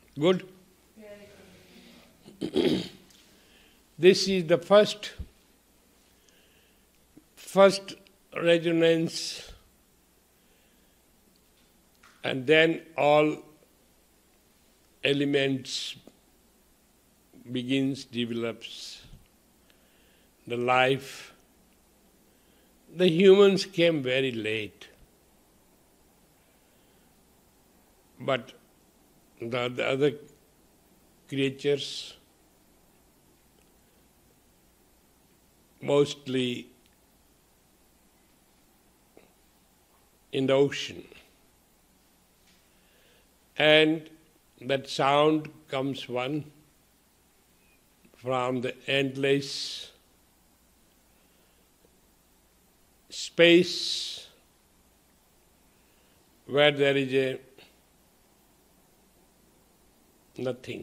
Good? This is the first resonance, and then all elements develops the life. The humans came very late, but the other creatures mostly in the ocean. And that sound comes one from the endless space where there is a nothing.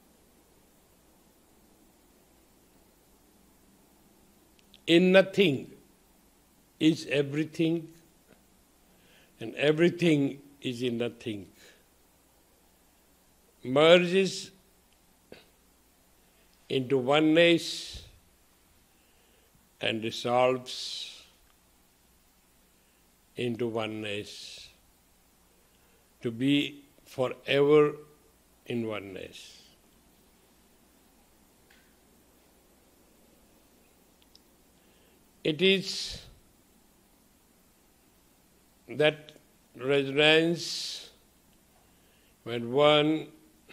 In nothing is everything, and everything is in nothing. Merges into oneness and dissolves into oneness, to be forever in oneness. It is that resonance when one,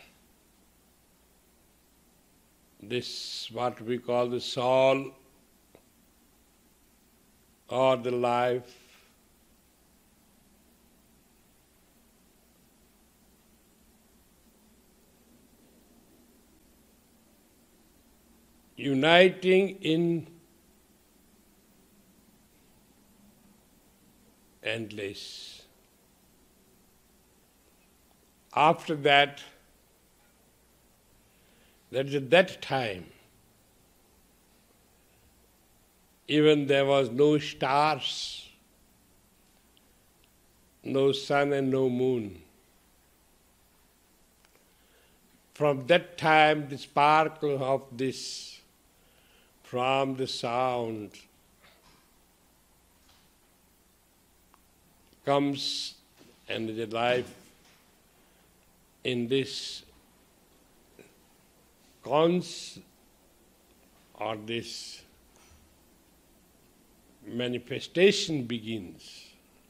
this what we call the soul or the life, uniting in endless. After that, at that time, even there was no stars, no sun and no moon. From that time, the sparkle of this, from the sound, comes and the life in this cons or this manifestation begins.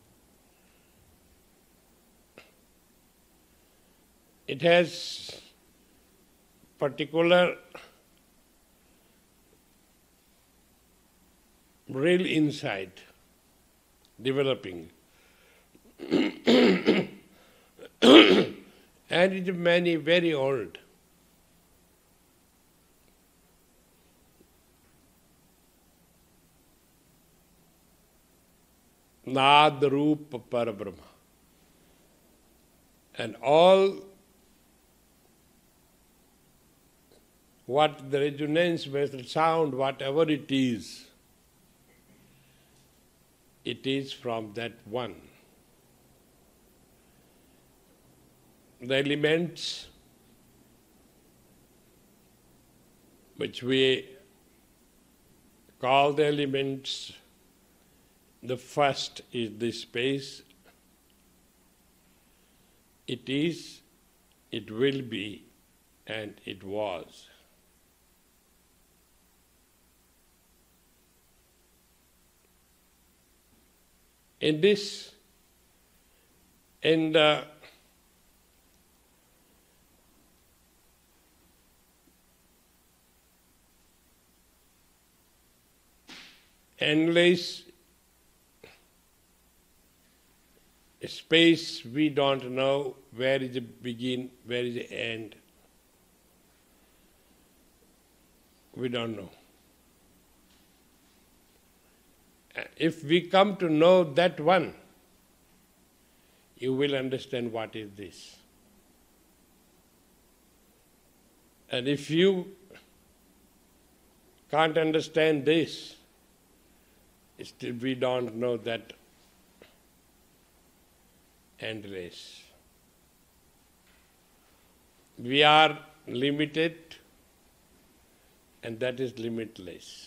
It has particular real insight developing. And it is very old. Nad Rupa Parabrahma. And all what the resonance, the sound, whatever it is from that one. The elements which we call the elements, the first is the space. It is, it will be, and it was. In the endless space, we don't know where is the begin, where is the end. We don't know. If we come to know that one, you will understand what is this. And if you can't understand this, still we don't know that endless. We are limited, and that is limitless.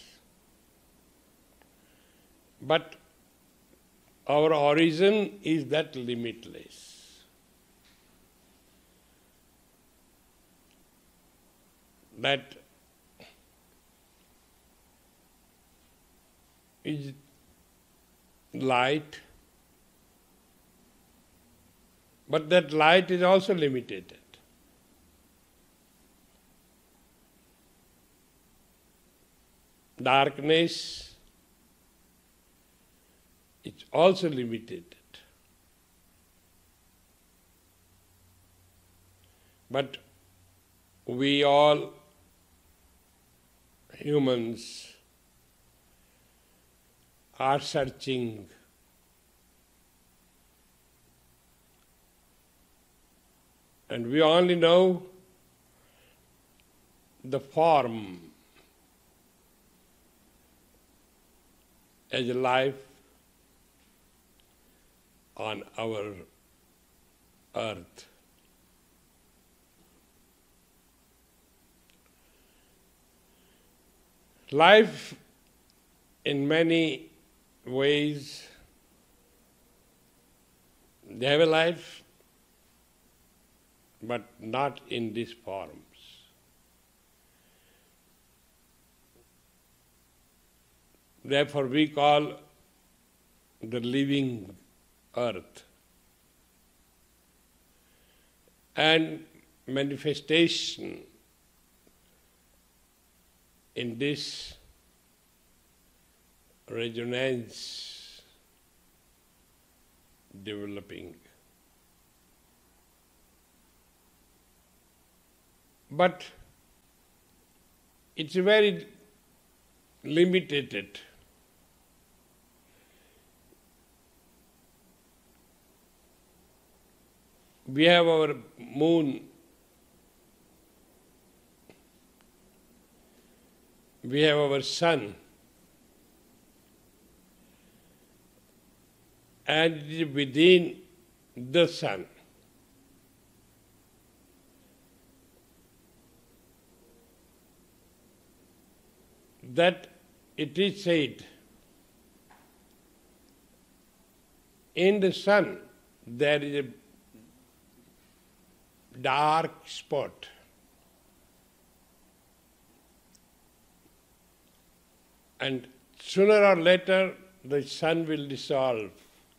But our origin is that limitless. That is light, but that light is also limited. Darkness is also limited. But we all humans are searching and we only know the form as a life on our earth. Life in many ways, they have a life, but not in these forms. Therefore we call the living earth. And manifestation in this resonance developing. But it's very limited. We have our moon, we have our sun, and within the sun, that it is said, in the sun there is a dark spot. And sooner or later the sun will dissolve.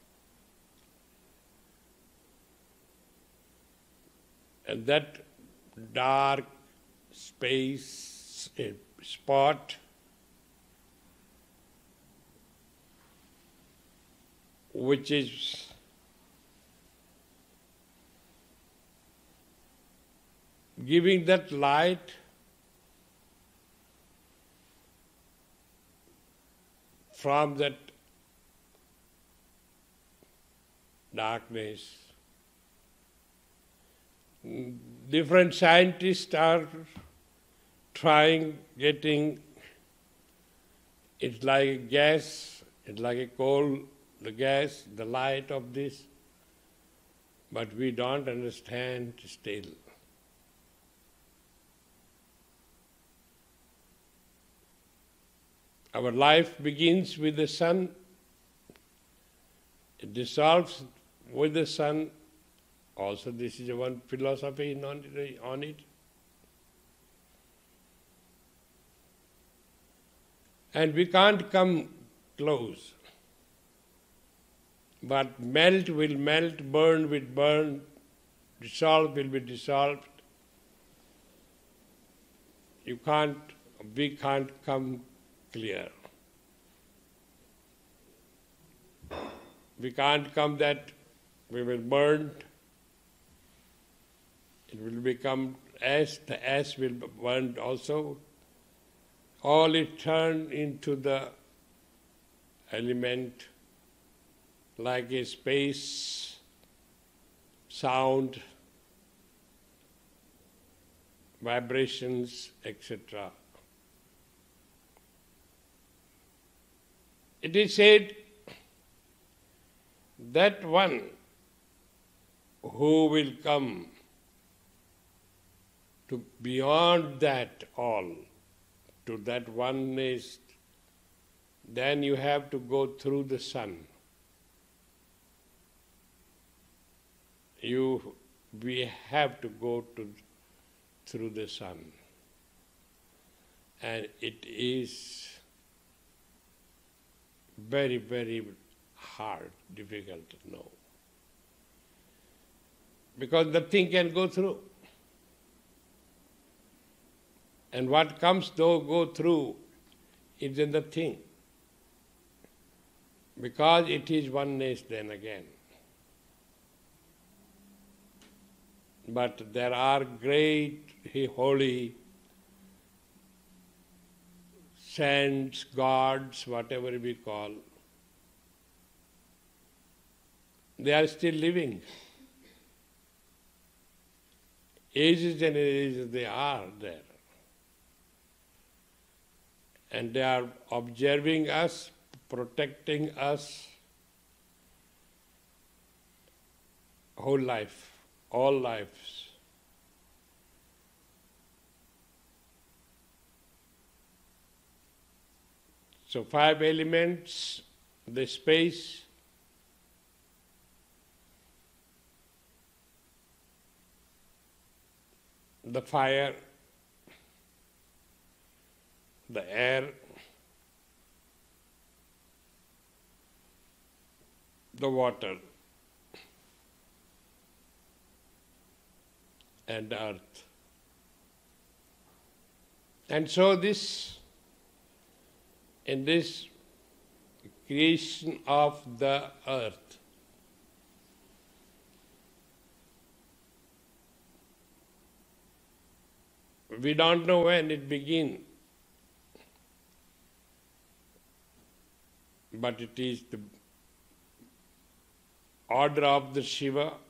And that dark space, spot, which is giving that light from that darkness. Different scientists are trying, getting, it's like a gas, it's like a coal, the gas, the light of this, but we don't understand still. Our life begins with the sun, it dissolves with the sun. Also, this is one philosophy on it. And we can't come close. But melt will melt, burn will burn, dissolve will be dissolved. We can't come clear. We can't come that we will burn. It will become ash, the ash will be burned also. All it turned into the element like a space, sound, vibrations, etc. It is said that one who will come to beyond that all, to that oneness, then you have to go through the sun. We have to go through the sun. And it is very, very hard, difficult to know. Because nothing can go through. And what comes though go through is in the thing. Because it is oneness then again. But there are great, holy saints, gods, whatever we call. They are still living. Ages and ages they are there. And they are observing us, protecting us whole life, all lives. So 5 elements, the space, the fire, the air, the water, and the earth. And so in this creation of the earth, we don't know when it began, but it is the order of the Shiva